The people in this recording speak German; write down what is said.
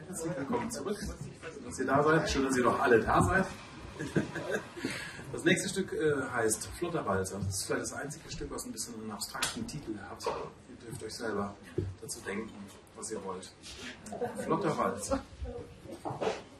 Herzlich willkommen zurück, dass ihr da seid. Schön, dass ihr noch alle da seid. Das nächste Stück heißt Flutterwalzer. Das ist vielleicht das einzige Stück, was ein bisschen einen abstrakten Titel hat. Ihr dürft euch selber dazu denken, was ihr wollt. Flutterwalzer.